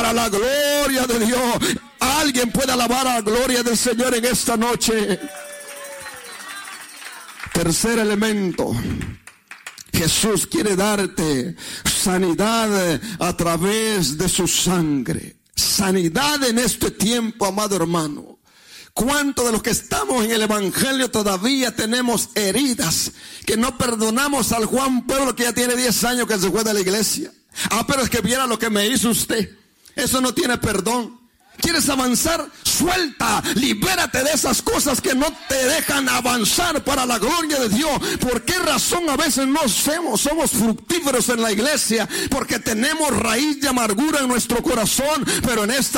para la gloria de Dios. Alguien puede alabar a la gloria del Señor en esta noche. Tercer elemento. Jesús quiere darte sanidad a través de su sangre. Sanidad en este tiempo, amado hermano. ¿Cuántos de los que estamos en el evangelio todavía tenemos heridas que no perdonamos al Juan Pueblo que ya tiene 10 años que se fue de la iglesia? Pero es que viera lo que me hizo usted. Eso no tiene perdón. ¿Quieres avanzar? Suelta, libérate de esas cosas que no te dejan avanzar para la gloria de Dios. ¿Por qué razón a veces no somos fructíferos en la iglesia? Porque tenemos raíz de amargura en nuestro corazón. Pero en esta